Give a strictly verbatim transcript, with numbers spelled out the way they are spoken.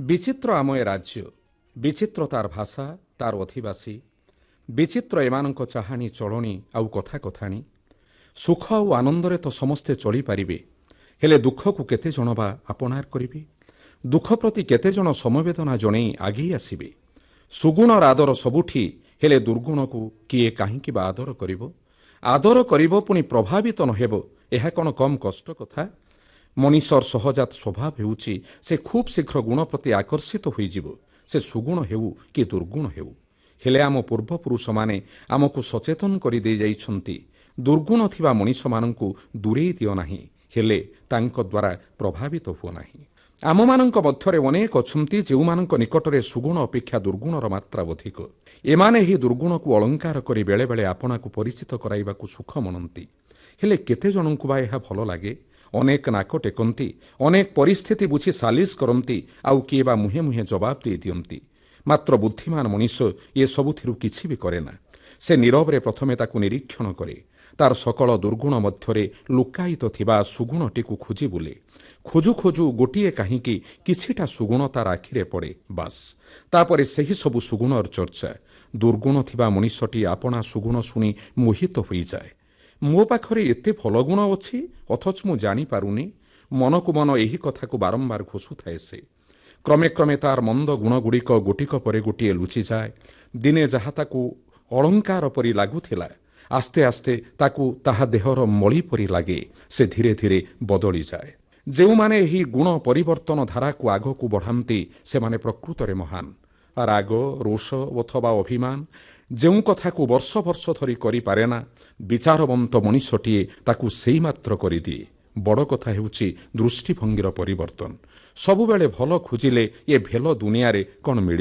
ବିଚିତ୍ର ଆମ ଏ ରାଜ୍ୟ, ବିଚିତ୍ର ତାର ଭାଷା, ତାର ଅଧିବାସୀ, ବିଚିତ୍ର ଏମାନଙ୍କ ଚାହାଣୀ ଚଳଣି ଆଉ କଥା କଥାଣୀ। ସୁଖ ଆଉ ଆନନ୍ଦରେ ତ ସମସ୍ତେ ଚଳିପାରିବେ, ହେଲେ ଦୁଃଖକୁ କେତେଜଣ ବା ଆପଣାର କରିବେ? ଦୁଃଖ ପ୍ରତି କେତେଜଣ ସମବେଦନା ଜଣେଇ ଆଗେଇ ଆସିବେ? ସୁଗୁଣର ଆଦର ସବୁଠି, ହେଲେ ଦୁର୍ଗୁଣକୁ କିଏ କାହିଁକି ବା ଆଦର କରିବ? ଆଦର କରିବ ପୁଣି ପ୍ରଭାବିତ ନ ହେବ, ଏହା କ'ଣ କମ୍ କଷ୍ଟ କଥା? ମଣିଷର ସହଜାତ ସ୍ୱଭାବ ହେଉଛି ସେ ଖୁବ୍ ଶୀଘ୍ର ଗୁଣ ପ୍ରତି ଆକର୍ଷିତ ହୋଇଯିବ, ସେ ସୁଗୁଣ ହେଉ କି ଦୁର୍ଗୁଣ ହେଉ। ହେଲେ ଆମ ପୂର୍ବପୁରୁଷମାନେ ଆମକୁ ସଚେତନ କରିଦେଇ ଯାଇଛନ୍ତି, ଦୁର୍ଗୁଣ ଥିବା ମଣିଷମାନଙ୍କୁ ଦୂରେଇ ଦିଅ ନାହିଁ, ହେଲେ ତାଙ୍କ ଦ୍ୱାରା ପ୍ରଭାବିତ ହୁଅ ନାହିଁ। ଆମମାନଙ୍କ ମଧ୍ୟରେ ଅନେକ ଅଛନ୍ତି ଯେଉଁମାନଙ୍କ ନିକଟରେ ସୁଗୁଣ ଅପେକ୍ଷା ଦୁର୍ଗୁଣର ମାତ୍ରା ଅଧିକ। ଏମାନେ ଏହି ଦୁର୍ଗୁଣକୁ ଅଳଙ୍କାର କରି ବେଳେବେଳେ ଆପଣାକୁ ପରିଚିତ କରାଇବାକୁ ସୁଖ ମଣନ୍ତି, ହେଲେ କେତେଜଣଙ୍କୁ ବା ଏହା ଭଲ ଲାଗେ? ଅନେକ ନାକ ଟେକନ୍ତି, ଅନେକ ପରିସ୍ଥିତି ବୁଝି ସାଲିସ କରନ୍ତି, ଆଉ କିଏ ବା ମୁହେଁ ମୁହେଁ ଜବାବ ଦେଇ ଦିଅନ୍ତି। ମାତ୍ର ବୁଦ୍ଧିମାନ ମଣିଷ ଏ ସବୁଥିରୁ କିଛି ବି କରେ ନା। ସେ ନୀରବରେ ପ୍ରଥମେ ତାକୁ ନିରୀକ୍ଷଣ କରେ, ତାର ସକଳ ଦୁର୍ଗୁଣ ମଧ୍ୟରେ ଲୁକାୟିତ ଥିବା ସୁଗୁଣଟିକୁ ଖୋଜି ବୁଲେ। ଖୋଜୁ ଖୋଜୁ ଗୋଟିଏ କାହିଁକି କିଛିଟା ସୁଗୁଣ ତାର ଆଖିରେ ପଡ଼େ, ବାସ୍। ତାପରେ ସେହି ସବୁ ସୁଗୁଣର ଚର୍ଚ୍ଚା। ଦୁର୍ଗୁଣ ଥିବା ମଣିଷଟି ଆପଣା ସୁଗୁଣ ଶୁଣି ମୋହିତ ହୋଇଯାଏ। ମୋ ପାଖରେ ଏତେ ଭଲ ଗୁଣ ଅଛି, ଅଥଚ ମୁଁ ଜାଣିପାରୁନି। ମନକୁ ମନ ଏହି କଥାକୁ ବାରମ୍ବାର ଘୋଷୁଥାଏ ସେ। କ୍ରମେ କ୍ରମେ ତାର ମନ୍ଦ ଗୁଣଗୁଡ଼ିକ ଗୋଟିକ ପରେ ଗୋଟିଏ ଲୁଚିଯାଏ। ଦିନେ ଯାହା ତାକୁ ଅଳଙ୍କାର ପରି ଲାଗୁଥିଲା, ଆସ୍ତେ ଆସ୍ତେ ତାକୁ ତାହା ଦେହର ମଳି ପରି ଲାଗେ। ସେ ଧୀରେ ଧୀରେ ବଦଳିଯାଏ। ଯେଉଁମାନେ ଏହି ଗୁଣ ପରିବର୍ତ୍ତନ ଧାରାକୁ ଆଗକୁ ବଢ଼ାନ୍ତି, ସେମାନେ ପ୍ରକୃତରେ ମହାନ। ରାଗ, ରୋଷ ଅଥବା ଅଭିମାନ ଯେଉଁ କଥାକୁ ବର୍ଷ ବର୍ଷ ଧରି କରିପାରେ ନା, ବିଚାରବନ୍ତ ମଣିଷଟିଏ ତାକୁ ସେଇ ମାତ୍ର କରିଦିଏ। ବଡ଼ କଥା ହେଉଛି ଦୃଷ୍ଟିଭଙ୍ଗୀର ପରିବର୍ତ୍ତନ। ସବୁବେଳେ ଭଲ ଖୋଜିଲେ ଏ ଭେଲ ଦୁନିଆରେ କ'ଣ ମିଳେ?